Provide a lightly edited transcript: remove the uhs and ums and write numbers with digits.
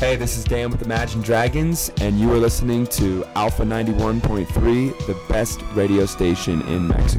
Hey, this is Dan with Imagine Dragons, and you are listening to Alpha 91.3, the best radio station in Mexico.